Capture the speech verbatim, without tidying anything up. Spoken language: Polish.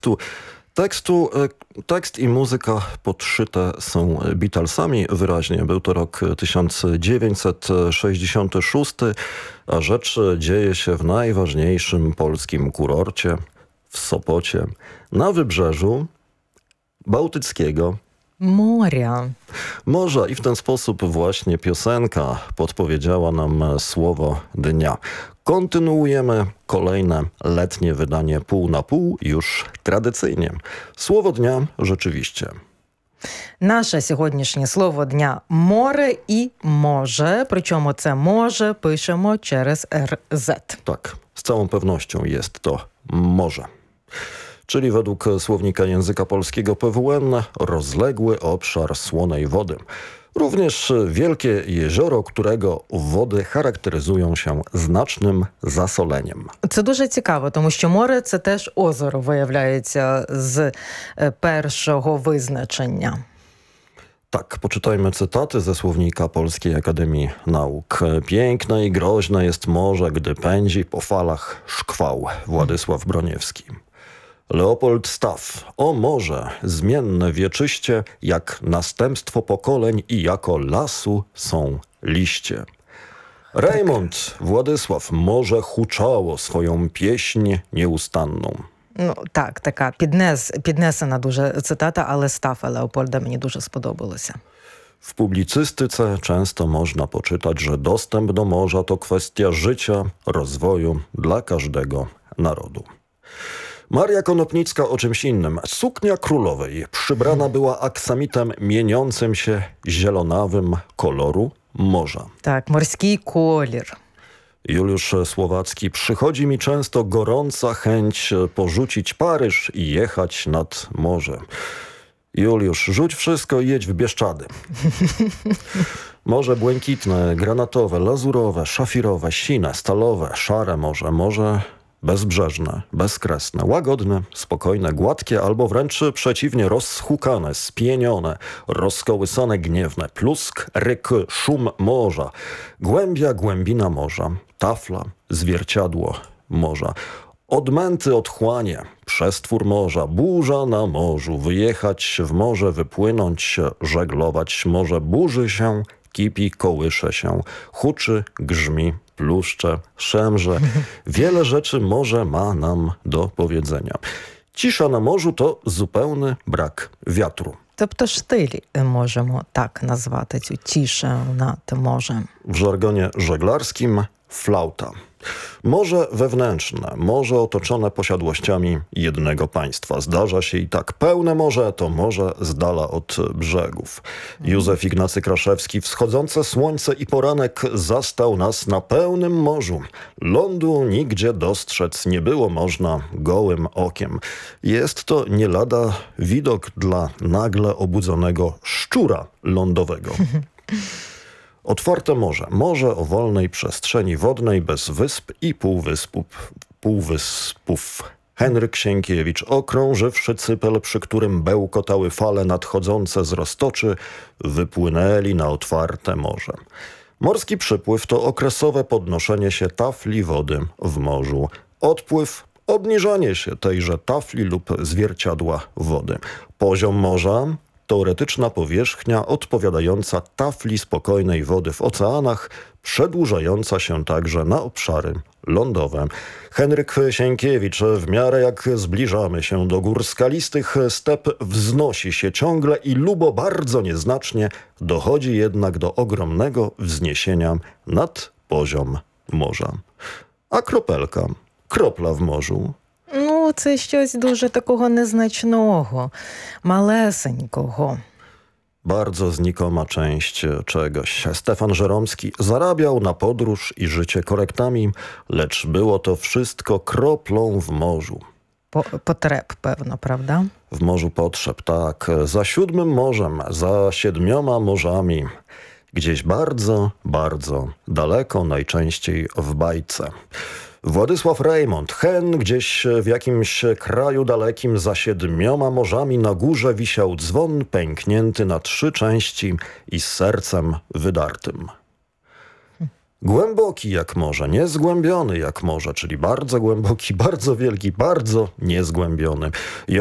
Tu tekstu, tekst i muzyka podszyte są Beatlesami wyraźnie. Był to rok tysiąc dziewięćset sześćdziesiąty szósty, a rzecz dzieje się w najważniejszym polskim kurorcie, w Sopocie, na wybrzeżu Bałtyckiego Morza. Morza i w ten sposób właśnie piosenka podpowiedziała nam słowo dnia. Kontynuujemy kolejne letnie wydanie pół na pół, już tradycyjnie. Słowo dnia rzeczywiście. Наше сьогоднішнє слово дня – море і може. Причому це може пишемо через ер зет. Tak, z całą pewnością jest to morze. Czyli według słownika języka polskiego P W N rozległy obszar słonej wody. Również wielkie jezioro, którego wody charakteryzują się znacznym zasoleniem. Це дуже цікаво, тому що море – це теж озеро, виявляється, з е, першого визначення. Tak, poczytajmy cytaty ze słownika Polskiej Akademii Nauk. Piękne i groźne jest morze, gdy pędzi po falach szkwał. Władysław Broniewski. Leopold Staff. O morze, zmienne wieczyście, jak następstwo pokoleń i jako lasu są liście. Raymond Władysław. Morze huczało swoją pieśń nieustanną. Ну, так, така піднес, піднесена дуже цитата, але Стафа Леопольда мені дуже сподобалося. W publicystyce często można poczytać, że dostęp do morza to kwestia życia, rozwoju dla każdego narodu. Maria Konopnicka o czymś innym. Suknia królowej przybrana była aksamitem mieniącym się zielonawym koloru morza. Так, морський колір. Juliusz Słowacki. Przychodzi mi często gorąca chęć porzucić Paryż i jechać nad morze. Juliusz, rzuć wszystko i jedź w Bieszczady. Morze błękitne, granatowe, lazurowe, szafirowe, sine, stalowe, szare morze, morze bezbrzeżne, bezkresne, łagodne, spokojne, gładkie albo wręcz przeciwnie rozhukane, spienione, rozkołysane, gniewne, plusk, ryk, szum morza, głębia, głębina morza, tafla, zwierciadło morza, odmęty, otchłanie, przestwór morza, burza na morzu, wyjechać w morze, wypłynąć, żeglować, morze burzy się, kipi, kołysze się, huczy, grzmi, pluszcze, szemrze. Wiele rzeczy morze ma nam do powiedzenia. Cisza na morzu to zupełny brak wiatru. Тобто штиль можемо так назвати цю тішу над морем. W żargonie żeglarskim flauta. Morze wewnętrzne, morze otoczone posiadłościami jednego państwa. Zdarza się i tak. Pełne morze to morze z dala od brzegów. Józef Ignacy Kraszewski. Wschodzące słońce i poranek zastał nas na pełnym morzu. Lądu nigdzie dostrzec nie było można gołym okiem. Jest to nie lada widok dla nagle obudzonego szczura lądowego. Otwarte morze. Morze o wolnej przestrzeni wodnej bez wysp i półwyspów. półwyspów. Henryk Sienkiewicz. Okrążywszy cypel, przy którym bełkotały fale nadchodzące z roztoczy, wypłynęli na otwarte morze. Morski przypływ to okresowe podnoszenie się tafli wody w morzu. Odpływ – obniżanie się tejże tafli lub zwierciadła wody. Poziom morza – teoretyczna powierzchnia odpowiadająca tafli spokojnej wody w oceanach, przedłużająca się także na obszary lądowe. Henryk Sienkiewicz. W miarę jak zbliżamy się do gór skalistych, step wznosi się ciągle i lubo bardzo nieznacznie dochodzi jednak do ogromnego wzniesienia nad poziom morza. A kropelka, kropla w morzu. Ну, це щось дуже такого незначного, малесенького. Bardzo znikoma część czegoś. Stefan Żeromski. Zarabiał na podróż i życie korektami, lecz było to wszystko kroplą w morzu. По- Потреб, певно, правда? W morzu potrzeb, tak. Za siódmym morzem, za siedmioma morzami. Gdzieś bardzo, bardzo daleko, najczęściej w bajce. Władysław Raymond. Hen gdzieś w jakimś kraju dalekim za siedmioma morzami na górze wisiał dzwon pęknięty na trzy części i z sercem wydartym. Głęboki jak morze, niezgłębiony jak morze, czyli bardzo głęboki, bardzo wielki, bardzo niezgłębiony. I